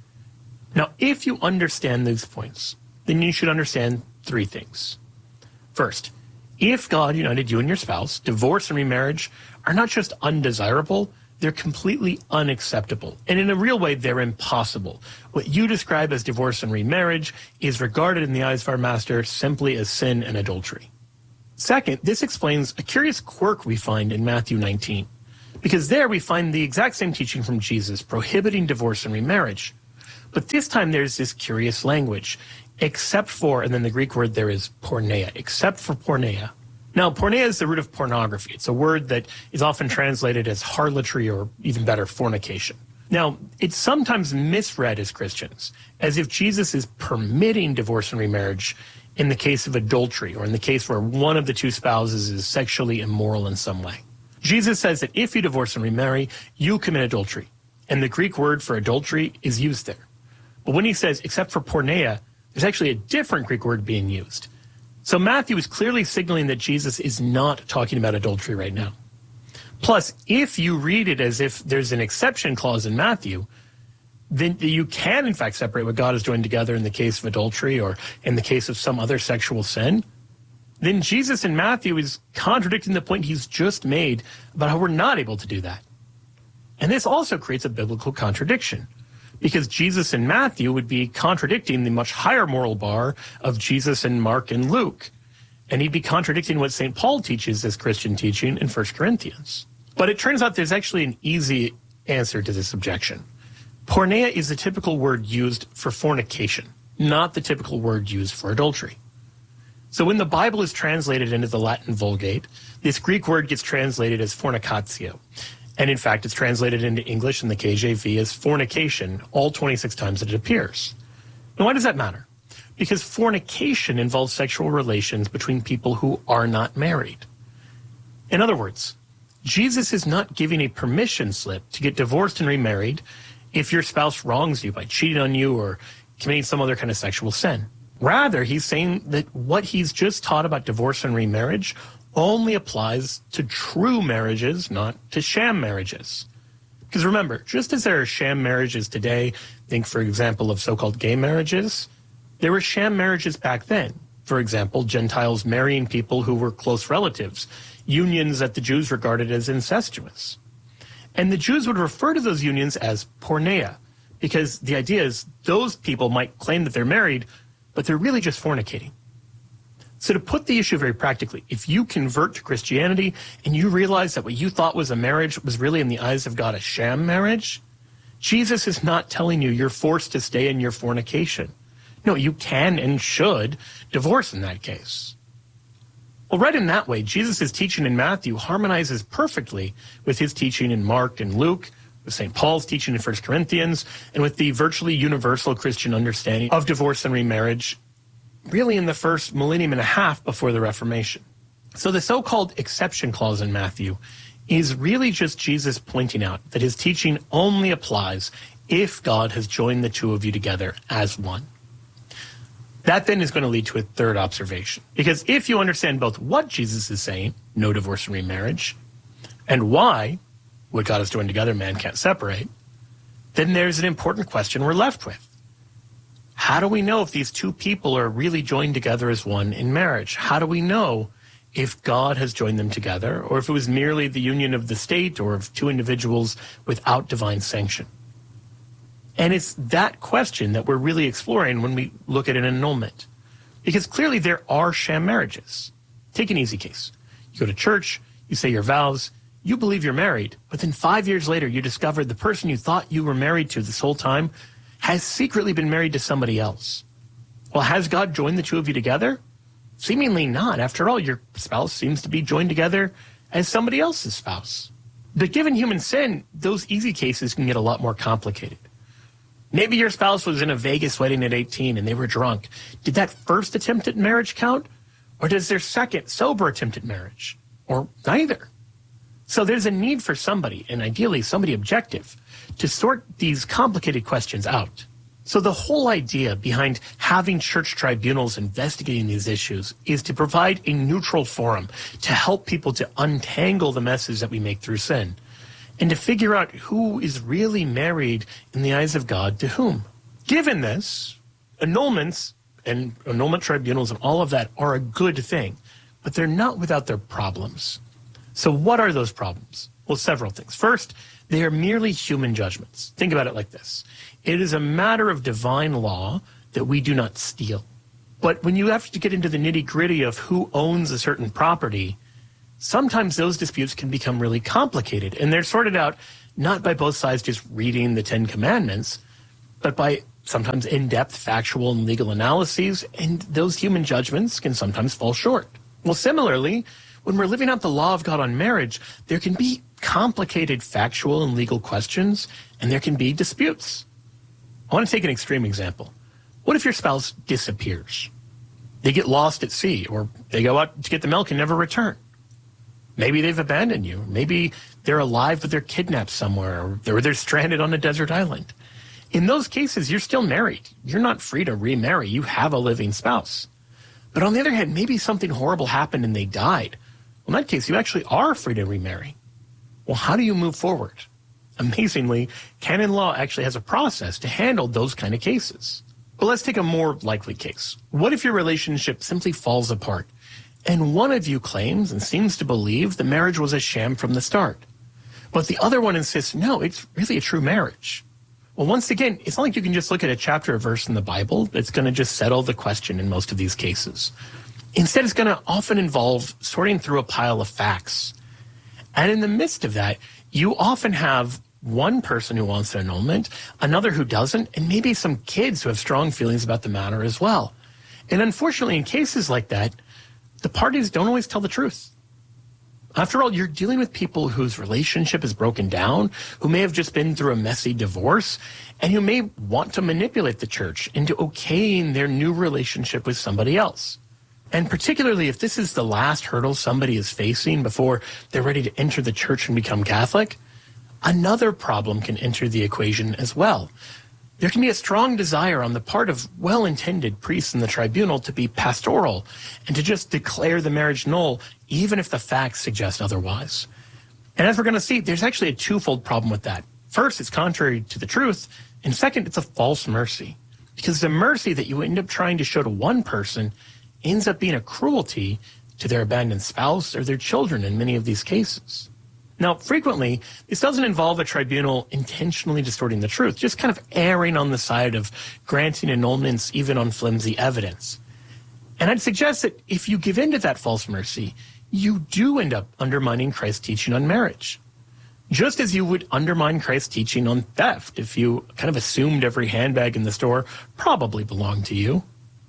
Now, if you understand these points, then you should understand three things. First, if God united you and your spouse, divorce and remarriage are not just undesirable, they're completely unacceptable. And in a real way, they're impossible. What you describe as divorce and remarriage is regarded in the eyes of our master simply as sin and adultery. Second, this explains a curious quirk we find in Matthew nineteen, because there we find the exact same teaching from Jesus prohibiting divorce and remarriage. But this time there's this curious language, except for, and then the Greek word there is porneia, except for porneia. Now, porneia is the root of pornography. It's a word that is often translated as harlotry or, even better, fornication. Now, it's sometimes misread as Christians, as if Jesus is permitting divorce and remarriage in the case of adultery, or in the case where one of the two spouses is sexually immoral in some way. Jesus says that if you divorce and remarry, you commit adultery. And the Greek word for adultery is used there. But when he says, except for porneia, there's actually a different Greek word being used. So Matthew is clearly signaling that Jesus is not talking about adultery right now. Plus, if you read it as if there's an exception clause in Matthew, then you can in fact separate what God has joined together in the case of adultery or in the case of some other sexual sin. Then Jesus in Matthew is contradicting the point he's just made about how we're not able to do that. And this also creates a biblical contradiction, because Jesus in Matthew would be contradicting the much higher moral bar of Jesus in Mark and Luke. And he'd be contradicting what Saint Paul teaches as Christian teaching in First Corinthians. But it turns out there's actually an easy answer to this objection. Porneia is the typical word used for fornication, not the typical word used for adultery. So when the Bible is translated into the Latin Vulgate, this Greek word gets translated as fornicatio. And in fact, it's translated into English in the K J V as fornication all twenty-six times that it appears. Now, why does that matter? Because fornication involves sexual relations between people who are not married. In other words, Jesus is not giving a permission slip to get divorced and remarried if your spouse wrongs you by cheating on you or committing some other kind of sexual sin. Rather, he's saying that what he's just taught about divorce and remarriage only applies to true marriages, not to sham marriages. Because remember, just as there are sham marriages today, think, for example, of so-called gay marriages, there were sham marriages back then. For example, Gentiles marrying people who were close relatives, unions that the Jews regarded as incestuous. And the Jews would refer to those unions as porneia, because the idea is those people might claim that they're married, but they're really just fornicating. So to put the issue very practically, if you convert to Christianity and you realize that what you thought was a marriage was really in the eyes of God a sham marriage, Jesus is not telling you you're forced to stay in your fornication. No, you can and should divorce in that case. Well, right in that way, Jesus' teaching in Matthew harmonizes perfectly with his teaching in Mark and Luke, with Saint Paul's teaching in First Corinthians, and with the virtually universal Christian understanding of divorce and remarriage really in the first millennium and a half before the Reformation. So the so-called exception clause in Matthew is really just Jesus pointing out that his teaching only applies if God has joined the two of you together as one. That then is going to lead to a third observation. Because if you understand both what Jesus is saying, no divorce and remarriage, and why, what God has joined together, man can't separate, then there's an important question we're left with. How do we know if these two people are really joined together as one in marriage? How do we know if God has joined them together, or if it was merely the union of the state or of two individuals without divine sanction? And it's that question that we're really exploring when we look at an annulment. Because clearly there are sham marriages. Take an easy case. You go to church, you say your vows, you believe you're married, but then five years later you discover the person you thought you were married to this whole time has secretly been married to somebody else. Well, has God joined the two of you together? Seemingly not. After all, your spouse seems to be joined together as somebody else's spouse. But given human sin, those easy cases can get a lot more complicated. Maybe your spouse was in a Vegas wedding at eighteen and they were drunk. Did that first attempt at marriage count? Or does their second sober attempt at marriage? Or neither? So there's a need for somebody, and ideally somebody objective, to sort these complicated questions out. So the whole idea behind having church tribunals investigating these issues is to provide a neutral forum to help people to untangle the messes that we make through sin and to figure out who is really married in the eyes of God to whom. Given this, annulments and annulment tribunals and all of that are a good thing, but they're not without their problems. So what are those problems? Well, several things. First, they are merely human judgments. Think about it like this. It is a matter of divine law that we do not steal. But when you have to get into the nitty-gritty of who owns a certain property, sometimes those disputes can become really complicated. And they're sorted out not by both sides just reading the Ten Commandments, but by sometimes in-depth factual and legal analyses, and those human judgments can sometimes fall short. Well, similarly, when we're living out the law of God on marriage, there can be complicated factual and legal questions, and there can be disputes. I want to take an extreme example. What if your spouse disappears? They get lost at sea, or they go out to get the milk and never return. Maybe they've abandoned you. Maybe they're alive, but they're kidnapped somewhere, or they're, they're stranded on a desert island. In those cases, you're still married. You're not free to remarry. You have a living spouse. But on the other hand, maybe something horrible happened and they died. Well, in that case, you actually are free to remarry. Well, how do you move forward? Amazingly, canon law actually has a process to handle those kind of cases. But let's take a more likely case. What if your relationship simply falls apart and one of you claims and seems to believe the marriage was a sham from the start, but the other one insists, no, it's really a true marriage? Well, once again, it's not like you can just look at a chapter or verse in the Bible that's going to just settle the question in most of these cases. Instead, it's going to often involve sorting through a pile of facts. And in the midst of that, you often have one person who wants an annulment, another who doesn't, and maybe some kids who have strong feelings about the matter as well. And unfortunately, in cases like that, the parties don't always tell the truth. After all, you're dealing with people whose relationship is broken down, who may have just been through a messy divorce, and who may want to manipulate the church into okaying their new relationship with somebody else. And particularly if this is the last hurdle somebody is facing before they're ready to enter the church and become Catholic, another problem can enter the equation as well. There can be a strong desire on the part of well-intended priests in the tribunal to be pastoral and to just declare the marriage null, even if the facts suggest otherwise. And as we're going to see, there's actually a twofold problem with that. First, it's contrary to the truth, and second, it's a false mercy. Because the mercy that you end up trying to show to one person ends up being a cruelty to their abandoned spouse or their children in many of these cases. Now, frequently, this doesn't involve a tribunal intentionally distorting the truth, just kind of erring on the side of granting annulments even on flimsy evidence. And I'd suggest that if you give in to that false mercy, you do end up undermining Christ's teaching on marriage. Just as you would undermine Christ's teaching on theft if you kind of assumed every handbag in the store probably belonged to you.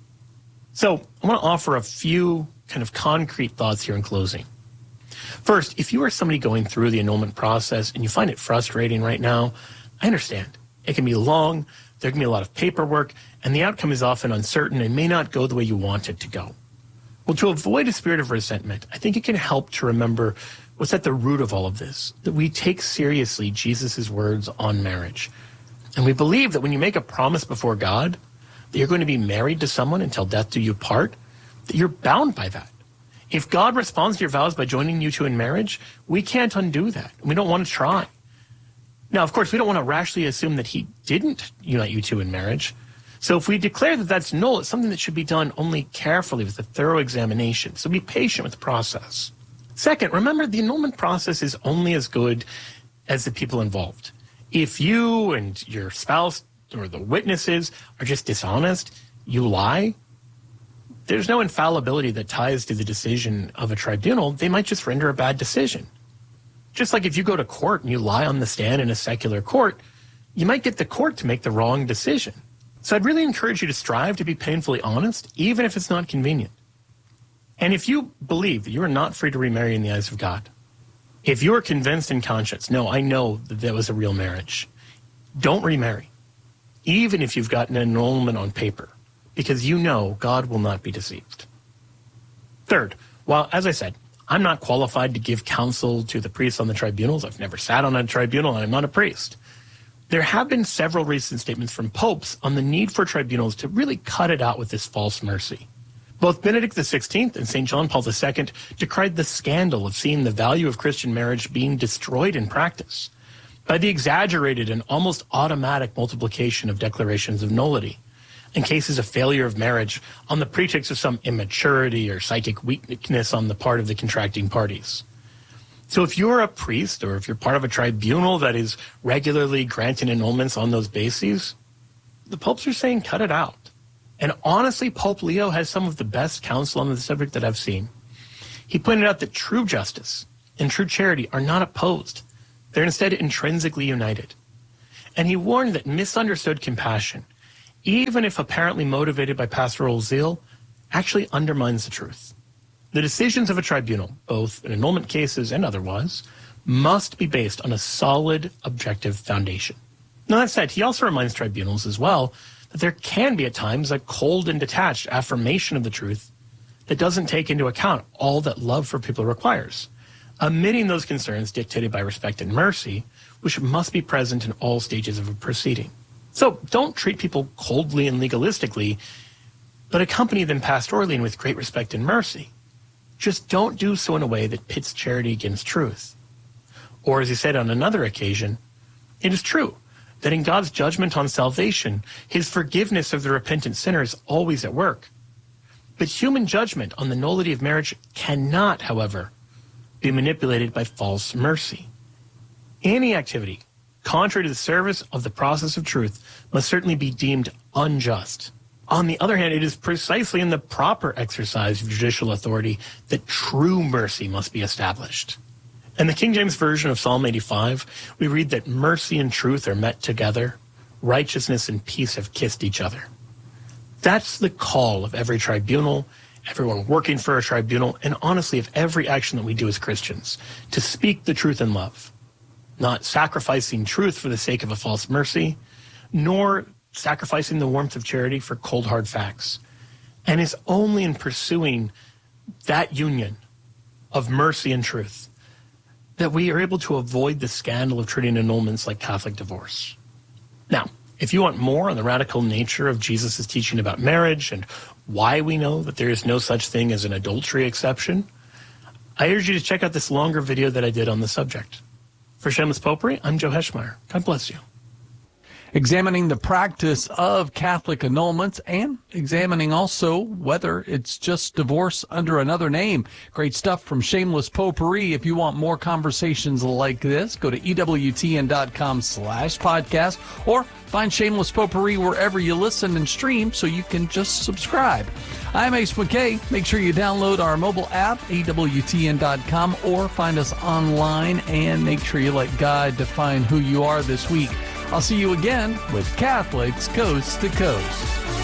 So I want to offer a few kind of concrete thoughts here in closing. First, if you are somebody going through the annulment process and you find it frustrating right now, I understand. It can be long, there can be a lot of paperwork, and the outcome is often uncertain and may not go the way you want it to go. Well, to avoid a spirit of resentment, I think it can help to remember what's at the root of all of this, that we take seriously Jesus' words on marriage. And we believe that when you make a promise before God, that you're going to be married to someone until death do you part, that you're bound by that. If God responds to your vows by joining you two in marriage, we can't undo that. We don't want to try. Now, of course, we don't want to rashly assume that he didn't unite you two in marriage. So if we declare that that's null, it's something that should be done only carefully with a thorough examination. So be patient with the process. Second, remember the annulment process is only as good as the people involved. If you and your spouse or the witnesses are just dishonest, you lie, there's no infallibility that ties to the decision of a tribunal. They might just render a bad decision. Just like if you go to court and you lie on the stand in a secular court, you might get the court to make the wrong decision. So I'd really encourage you to strive to be painfully honest, even if it's not convenient. And if you believe that you are not free to remarry in the eyes of God, if you are convinced in conscience, no, I know that that was a real marriage, don't remarry, even if you've gotten an annulment on paper, because you know God will not be deceived. Third, while, as I said, I'm not qualified to give counsel to the priests on the tribunals. I've never sat on a tribunal and I'm not a priest. There have been several recent statements from popes on the need for tribunals to really cut it out with this false mercy. Both Benedict the sixteenth and Saint John Paul the Second decried the scandal of seeing the value of Christian marriage being destroyed in practice by the exaggerated and almost automatic multiplication of declarations of nullity in cases of failure of marriage on the pretext of some immaturity or psychic weakness on the part of the contracting parties. So if you're a priest or if you're part of a tribunal that is regularly granting annulments on those bases, the popes are saying cut it out. And honestly, Pope Leo has some of the best counsel on the subject that I've seen. He pointed out that true justice and true charity are not opposed. They're instead intrinsically united. And he warned that misunderstood compassion, even if apparently motivated by pastoral zeal, actually undermines the truth. The decisions of a tribunal, both in annulment cases and otherwise, must be based on a solid, objective foundation. Now, that said, he also reminds tribunals as well that there can be at times a cold and detached affirmation of the truth that doesn't take into account all that love for people requires, omitting those concerns dictated by respect and mercy, which must be present in all stages of a proceeding. So don't treat people coldly and legalistically, but accompany them pastorally and with great respect and mercy. Just don't do so in a way that pits charity against truth. Or as he said on another occasion, it is true that in God's judgment on salvation, his forgiveness of the repentant sinner is always at work. But human judgment on the nullity of marriage cannot, however, be manipulated by false mercy. Any activity contrary to the service of the process of truth must certainly be deemed unjust. On the other hand, it is precisely in the proper exercise of judicial authority that true mercy must be established. In the King James Version of Psalm eighty-five, we read that mercy and truth are met together, righteousness and peace have kissed each other. That's the call of every tribunal, everyone working for a tribunal, and honestly of every action that we do as Christians, to speak the truth in love, not sacrificing truth for the sake of a false mercy, nor sacrificing the warmth of charity for cold, hard facts. And it's only in pursuing that union of mercy and truth that we are able to avoid the scandal of treating annulments like Catholic divorce. Now, if you want more on the radical nature of Jesus' teaching about marriage and why we know that there is no such thing as an adultery exception, I urge you to check out this longer video that I did on the subject. For Shameless Popery, I'm Joe Heschmeyer. God bless you. Examining the practice of Catholic annulments and examining also whether it's just divorce under another name. Great stuff from Shameless Potpourri. If you want more conversations like this, go to EWTN.com slash podcast or find Shameless Potpourri wherever you listen and stream so you can just subscribe. I'm Ace McKay. Make sure you download our mobile app, E W T N dot com, or find us online and make sure you let God define who you are this week. I'll see you again with Catholics Coast to Coast.